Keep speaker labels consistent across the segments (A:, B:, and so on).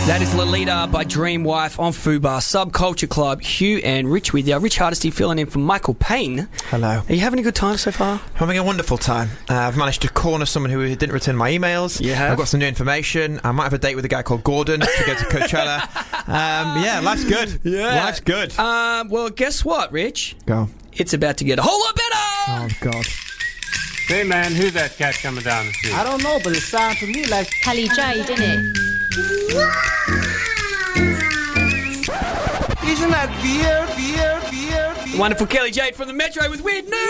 A: That is Lolita by Dreamwife on Fubar Subculture Club. Hugh and Rich with you. Rich Hardesty filling in for Michael Payne.
B: Hello.
A: Are you having a good time so far?
B: Having a wonderful time. I've managed to corner someone who didn't return my emails.
A: You have?
B: I've got some new information. I might have a date with a guy called Gordon to go to Coachella. Yeah, life's good.
A: Yeah.
B: Life's good.
A: Well, guess what, Rich?
B: Go.
A: It's about to get a whole lot better!
B: Oh, God.
C: Hey, man, who's that cat coming down the street?
D: I don't know, but it sounds to me like
E: Kelly J, didn't it?
D: isn't that weird?
A: Wonderful Kelly Jade from the Metro with weird news!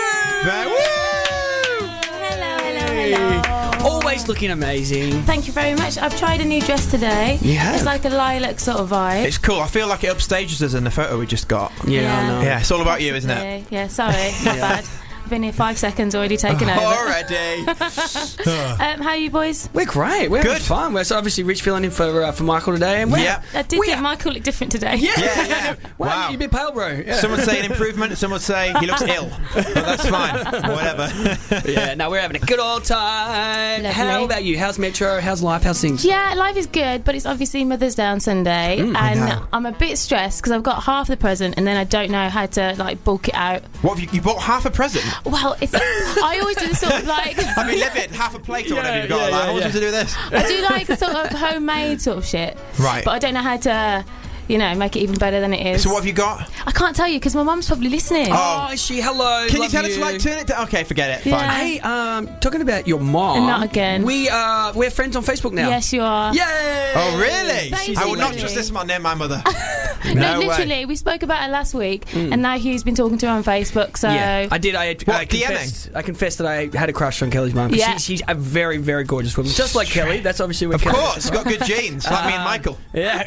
E: Hello.
A: Always looking amazing.
E: Thank you very much. I've tried a new dress today.
A: You have?
E: It's like a lilac sort of vibe.
B: It's cool. I feel like it upstages us in the photo we just got.
A: Yeah, I know.
B: Yeah, it's all about you, isn't it?
E: Yeah, sorry. My bad. I've been here 5 seconds already taken over.
B: Already.
E: How are you boys?
A: We're great. We're having
B: Good.
A: fun. We're so obviously Rich filling in for Michael today. And
B: Yeah.
E: I did think Michael looked different today.
A: Yeah.
B: Wow.
A: You're a bit pale, bro. Yeah.
B: Some would say an improvement, some would say he looks ill. But that's fine. Whatever.
A: Yeah, no, we're having a good old time.
E: Lovely.
A: How about you? How's Metro? How's life? How's things?
E: Yeah, life is good, but it's obviously Mother's Day on Sunday,
B: know.
E: and I'm a bit stressed because I've got half the present, and then I don't know how to like bulk it out.
B: What have you bought half a present?
E: Well, it's I always do the sort of like
B: I mean, live it, half a plate or whatever you've got.
A: yeah,
B: I want
A: yeah.
B: you to do this.
E: I do like sort of homemade sort of shit,
B: Right.
E: but I don't know how to, make it even better than it is.
B: So what have you got?
E: I can't tell you because my mum's probably listening.
A: Oh, is she? Hello.
B: Can you
A: love
B: tell us, like, turn it down? Okay, forget it.
E: Yeah.
B: Fine.
A: Hey, talking about your mom.
E: Not again.
A: We're friends on Facebook now.
E: Yes, you are.
A: Yay!
B: Oh, really?
E: Basically.
B: I will not trust this man near my mother.
E: No,
B: way.
E: literally, we spoke about it last week, and now Hugh's been talking to her on Facebook. So
A: Yeah, I did.
B: What,
A: I confessed that I had a crush on Kelly's mum.
E: Yeah.
A: She's a very, very gorgeous woman, just like Kelly. That's obviously what
B: Of
A: Kelly
B: course,
A: is.
B: she's got good genes, like me and Michael.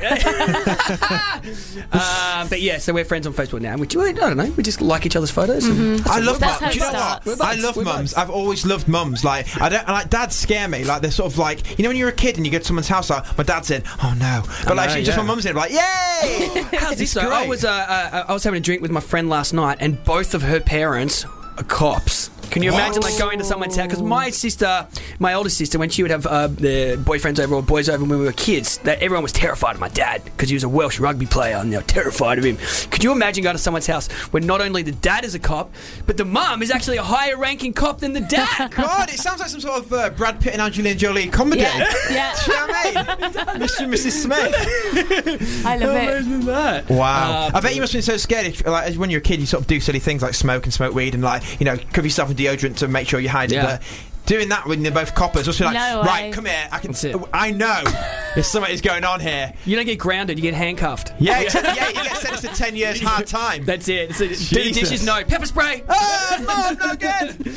A: Yeah. But yeah, so we're friends on Facebook now. I don't know. We just like each other's photos. And
B: I love
E: That's
B: mums.
E: how
B: Do you know
E: it starts.
B: what?
A: We're
B: I
A: buds.
B: love
A: We're
B: mums.
A: buds.
B: I've always loved mums. Like dads scare me. Like they're sort of like, when you're a kid and you go to someone's house, like my dad's in. Oh no! But like
A: know,
B: just
A: yeah.
B: my mum's in. Like yay!
A: How's this
B: It's
A: though?
B: great.
A: I was having a drink with my friend last night, and both of her parents are cops. Can you imagine like going to someone's house? Because my older sister, when she would have the boyfriends over or boys over when we were kids, that everyone was terrified of my dad because he was a Welsh rugby player and they were terrified of him. Could you imagine going to someone's house where not only the dad is a cop, but the mum is actually a higher ranking cop than the dad?
B: God, it sounds like some sort of Brad Pitt and Angelina Jolie comedy.
E: yeah,
B: Do you know what I mean? Mr. and Mrs. Smith.
E: I love it.
A: Imagine that.
B: Wow. I bet you must have been so scared. Like when you're a kid, you sort of do silly things like smoke weed and like, cover yourself in deodorant to make sure you hide it.
A: Yeah.
B: But doing that when they're both coppers, just be like,
E: No
B: right,
E: way.
B: come here.
A: That's it.
B: I know there's something is going on here.
A: You don't get grounded, you get handcuffed.
B: Yeah, you get sentenced to 10 years hard time.
A: That's it. Do the
B: Jesus.
A: dishes, no. Pepper spray.
B: Oh, Mom, not again.